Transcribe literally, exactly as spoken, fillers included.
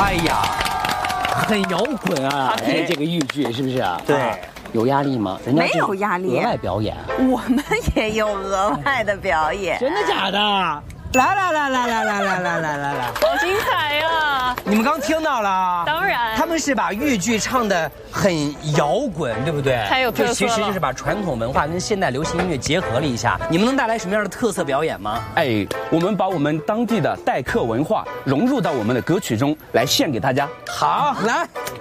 哎呀，很摇滚啊！哎，这个豫剧是不是啊？ 对。 有压力吗？人家没有压力， 额外表演。 我们也有额外的表演。 真的假的？来来来来来来来来来来来， 好精彩呀！ 你们刚听到了？ 当然， 他们是把豫剧唱得很摇滚，对不对？ 太有特色了。 这其实就是把传统文化跟现代流行音乐结合了一下。你们能带来什么样的特色表演吗？ 哎，我们把我们当地的待客文化融入到我们的歌曲中来献给大家。 好，来。